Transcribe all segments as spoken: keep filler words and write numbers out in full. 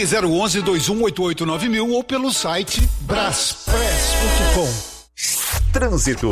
Ligue zero onze, dois um oito oito, nove mil ou pelo site braspress ponto com. Trânsito.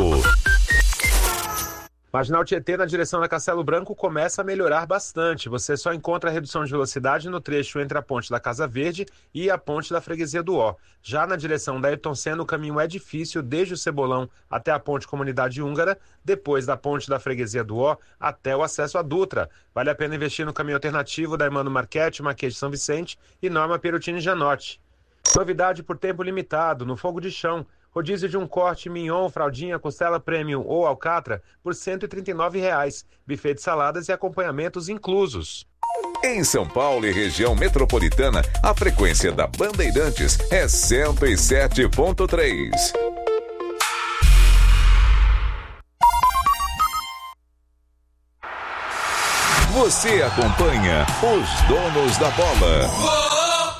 Marginal Tietê, na direção da Castelo Branco, começa a melhorar bastante. Você só encontra a redução de velocidade no trecho entre a ponte da Casa Verde e a ponte da Freguesia do Ó. Já na direção da Ayrton Senna, o caminho é difícil desde o Cebolão até a ponte Comunidade Húngara, depois da ponte da Freguesia do Ó até o acesso à Dutra. Vale a pena investir no caminho alternativo da Emmanuel Marchetti, Marquês de São Vicente e Norma Perutini Janotti. Novidade por tempo limitado, no fogo de chão. Rodízio de um corte mignon, fraldinha, costela premium ou alcatra por cento e trinta e nove reais. Buffet de saladas e acompanhamentos inclusos. Em São Paulo e região metropolitana, a frequência da Bandeirantes é cento e sete ponto três. Você acompanha os donos da bola.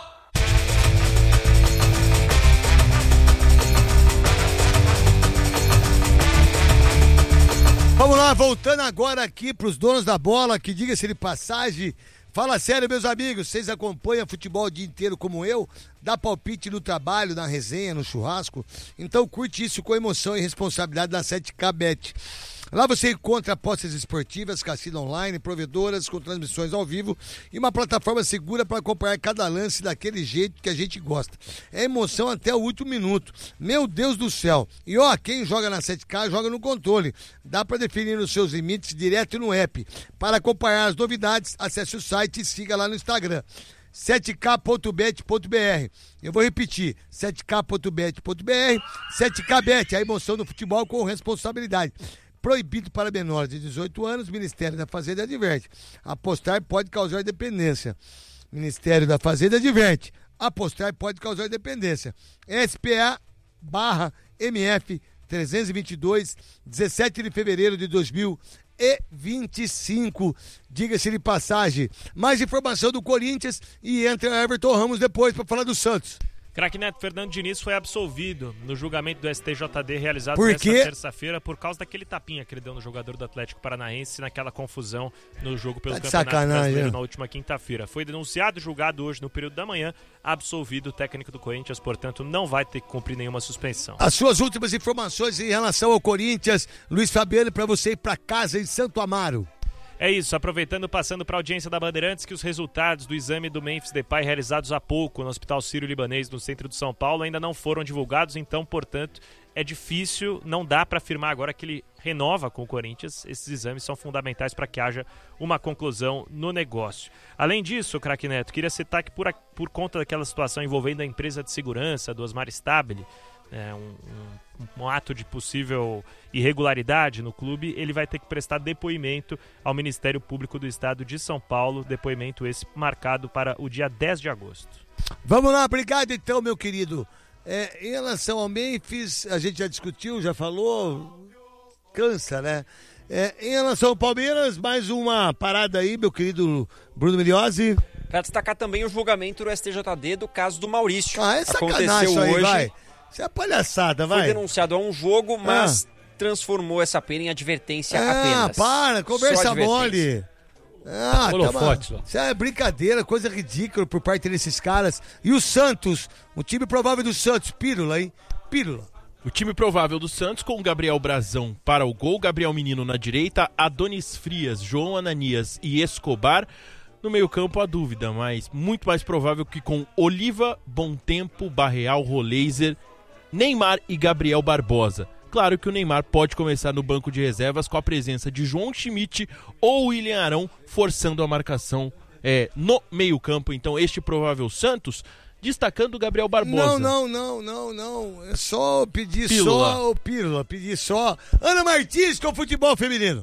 Vamos lá, voltando agora aqui para os donos da bola, que diga-se de passagem, fala sério, meus amigos, vocês acompanham futebol o dia inteiro como eu, dá palpite no trabalho, na resenha, no churrasco, então curte isso com emoção e responsabilidade da sete K Bet. Lá você encontra apostas esportivas, cassino online, provedoras com transmissões ao vivo e uma plataforma segura para acompanhar cada lance daquele jeito que a gente gosta. É emoção até o último minuto. Meu Deus do céu. E ó, quem joga na sete K joga no controle. Dá para definir os seus limites direto no app. Para acompanhar as novidades, acesse o site e siga lá no Instagram. sete K ponto bet ponto b r. Eu vou repetir, sete K ponto bet ponto b r. sete K Bet, a emoção do futebol com responsabilidade. Proibido para menores de dezoito anos, Ministério da Fazenda adverte. Apostar pode causar dependência. Ministério da Fazenda adverte. Apostar pode causar dependência. S P A barra M F trezentos e vinte e dois, dezessete de fevereiro de dois mil e vinte e cinco. Diga-se de passagem. Mais informação do Corinthians e entra Everton Ramos depois para falar do Santos. Craque Neto, Fernando Diniz foi absolvido no julgamento do S T J D realizado por nesta quê? terça-feira por causa daquele tapinha que ele deu no jogador do Atlético Paranaense naquela confusão no jogo pelo tá Campeonato sacanagem, Brasileiro né? na última quinta-feira. Foi denunciado e julgado hoje no período da manhã, absolvido. O técnico do Corinthians, portanto, não vai ter que cumprir nenhuma suspensão. As suas últimas informações em relação ao Corinthians, Luiz Fabiano, para você ir para casa em Santo Amaro. É isso, aproveitando, passando para a audiência da Bandeirantes, que os resultados do exame do Memphis Depay realizados há pouco no Hospital Sírio-Libanês, no centro de São Paulo, ainda não foram divulgados, então, portanto, é difícil, não dá para afirmar agora que ele renova com o Corinthians. Esses exames são fundamentais para que haja uma conclusão no negócio. Além disso, craque Neto, queria citar que por, a, por conta daquela situação envolvendo a empresa de segurança do Osmar Stabile, É, um, um, um ato de possível irregularidade no clube, ele vai ter que prestar depoimento ao Ministério Público do Estado de São Paulo, depoimento esse marcado para o dia dez de agosto. Vamos lá, obrigado então, meu querido. É, em relação ao Memphis, a gente já discutiu, já falou, cansa, né? É, em relação ao Palmeiras, mais uma parada aí, meu querido Bruno Milhozzi. Para destacar também o julgamento do S T J D do caso do Maurício. Ah, é sacanagem Aconteceu isso aí, hoje. vai. Isso é palhaçada, vai. Foi denunciado a um jogo, mas ah. transformou essa pena em advertência ah, apenas. Ah, para, conversa mole. Ah, tá, isso é brincadeira, coisa ridícula por parte desses caras. E o Santos, o time provável do Santos, Pílula, hein? Pílula. O time provável do Santos com Gabriel Brazão para o gol, Gabriel Menino na direita, Adonis Frias, João Ananias e Escobar. No meio-campo a dúvida, mas muito mais provável que com Oliva, Bom Tempo, Barreal, Roleiser, Neymar e Gabriel Barbosa. Claro que o Neymar pode começar no banco de reservas com a presença de João Schmidt ou William Arão forçando a marcação é, no meio-campo. Então este provável Santos destacando o Gabriel Barbosa. Não, não, não, não, não. É só pedir Pílula. só o Pílula, pedir só Ana Martins com o futebol feminino.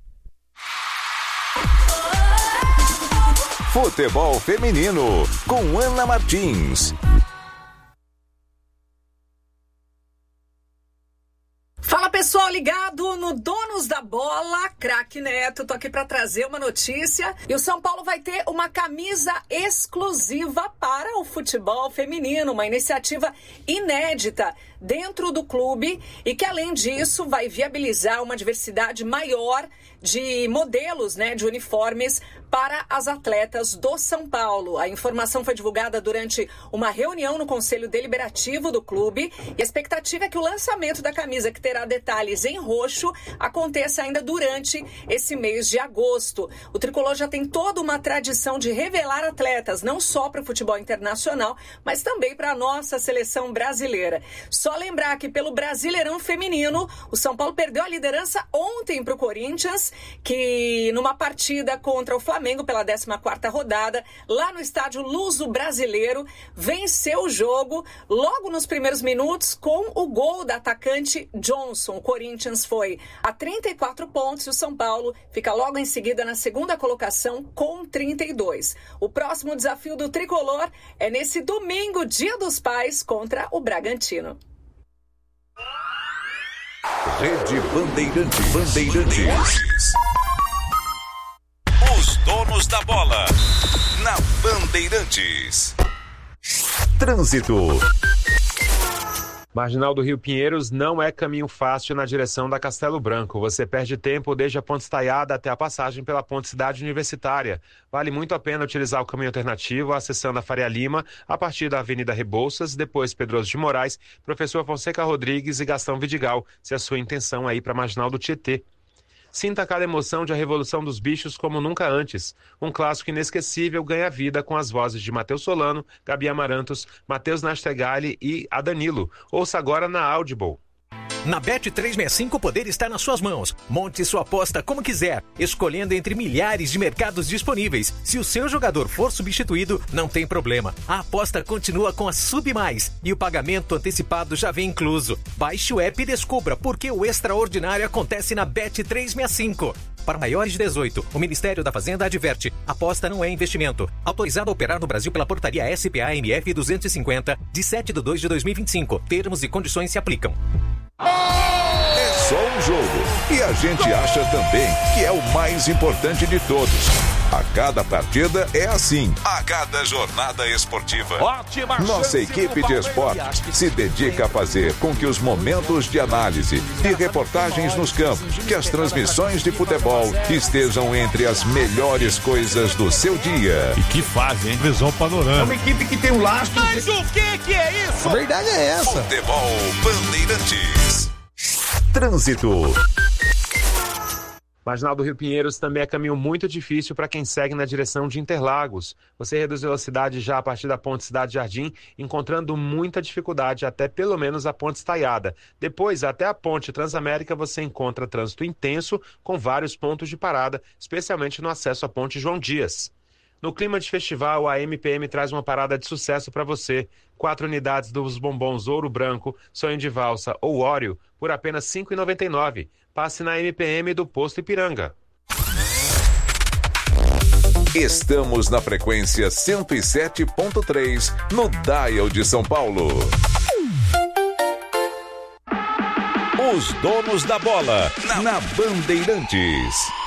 Futebol feminino com Ana Martins. Fala pessoal, ligado no Donos da Bola, craque Neto, tô aqui para trazer uma notícia e o São Paulo vai ter uma camisa exclusiva para o futebol feminino, uma iniciativa inédita dentro do clube e que, além disso, vai viabilizar uma diversidade maior de modelos, né, de uniformes para as atletas do São Paulo. A informação foi divulgada durante uma reunião no Conselho Deliberativo do clube e a expectativa é que o lançamento da camisa, que terá detalhes em roxo, aconteça ainda durante esse mês de agosto. O tricolor já tem toda uma tradição de revelar atletas, não só para o futebol internacional, mas também para a nossa seleção brasileira. Só lembrar que pelo Brasileirão Feminino, o São Paulo perdeu a liderança ontem para o Corinthians, que numa partida contra o Flamengo pela décima quarta rodada, lá no estádio Luso Brasileiro, venceu o jogo logo nos primeiros minutos com o gol da atacante Johnson. O Corinthians foi a trinta e quatro pontos e o São Paulo fica logo em seguida na segunda colocação com trinta e dois. O próximo desafio do tricolor é nesse domingo, Dia dos Pais, contra o Bragantino. Rede Bandeirantes. Bandeirantes. Os donos da bola. Na Bandeirantes. Trânsito. Marginal do Rio Pinheiros não é caminho fácil na direção da Castelo Branco. Você perde tempo desde a Ponte Estaiada até a passagem pela Ponte Cidade Universitária. Vale muito a pena utilizar o caminho alternativo, acessando a Faria Lima, a partir da Avenida Rebouças, depois Pedroso de Moraes, Professor Fonseca Rodrigues e Gastão Vidigal, se a sua intenção é ir para a Marginal do Tietê. Sinta cada emoção de A Revolução dos Bichos como nunca antes. Um clássico inesquecível ganha vida com as vozes de Matheus Solano, Gabi Amarantos, Matheus Nastegali e Adanilo. Ouça agora na Audible. Na Bet trezentos e sessenta e cinco o poder está nas suas mãos. Monte sua aposta como quiser, escolhendo entre milhares de mercados disponíveis. Se o seu jogador for substituído, não tem problema. A aposta continua com a Sub Mais e o pagamento antecipado já vem incluso. Baixe o app e descubra por que o extraordinário acontece na Bet trezentos e sessenta e cinco. Para maiores de dezoito, o Ministério da Fazenda adverte: aposta não é investimento. Autorizado a operar no Brasil pela portaria S P A M F duzentos e cinquenta, de sete de dois de dois mil e vinte e cinco. Termos e condições se aplicam. É só um jogo e a gente acha também que é o mais importante de todos. A cada partida é assim. A cada jornada esportiva. Ótima. Nossa equipe de esportes se dedica a fazer com que os momentos de análise e reportagens nos campos, que as transmissões de futebol estejam entre as melhores coisas do seu dia. E que fase, hein? Visão panorâmica. É uma equipe que tem um lastro. Mas o que que é isso? A verdade é essa. Futebol Bandeirantes. Trânsito. Marginal do Rio Pinheiros também é caminho muito difícil para quem segue na direção de Interlagos. Você reduz a velocidade já a partir da Ponte Cidade Jardim, encontrando muita dificuldade até pelo menos a Ponte Estaiada. Depois, até a Ponte Transamérica, você encontra trânsito intenso com vários pontos de parada, especialmente no acesso à Ponte João Dias. No clima de festival, a M P M traz uma parada de sucesso para você. Quatro unidades dos bombons Ouro Branco, Sonho de Valsa ou Óreo por apenas cinco reais e noventa e nove centavos. Passe na M P M do Posto Ipiranga. Estamos na frequência cento e sete ponto três, no Dial de São Paulo. Os donos da bola, na, na Bandeirantes.